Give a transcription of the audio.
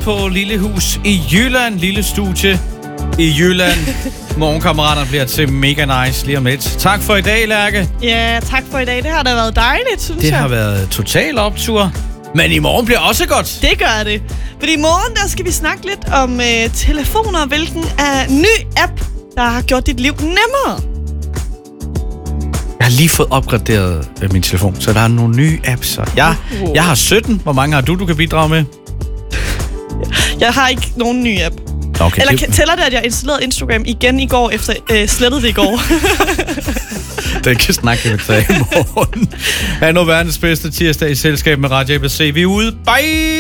på Lillehus i Jylland. Lille studie i Jylland. Morgenkammeraterne bliver til mega nice lige om lidt. Tak for i dag, Lærke. Ja, tak for i dag. Det har da været dejligt, synes jeg. Det har været total optur. Men i morgen bliver også godt. Det gør det. Fordi i morgen, der skal vi snakke lidt om telefoner. Hvilken ny app, der har gjort dit liv nemmere. Jeg har lige fået opgraderet min telefon, så der er nogle nye apps. Jeg har 17. Hvor mange har du kan bidrage med? Jeg har ikke nogen ny app. Okay, eller tæller det, at jeg installerede Instagram igen i går, efter slettede det i går? Det kan snakke med dig i morgen. Ha' nu verdens bedste tirsdag i selskab med Radio ABC. Vi er ude. Bye!